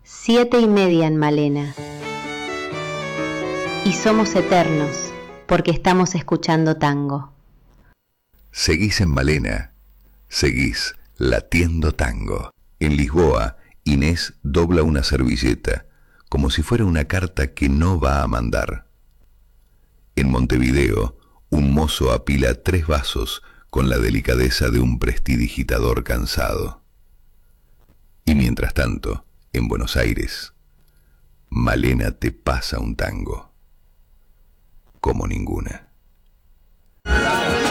7:30 en Malena. Y somos eternos, porque estamos escuchando tango. Seguís en Malena, seguís latiendo tango. En Lisboa, Inés dobla una servilleta, como si fuera una carta que no va a mandar. En Montevideo, un mozo apila 3 vasos con la delicadeza de un prestidigitador cansado. Y mientras tanto, en Buenos Aires, Malena te pasa un tango como ninguna.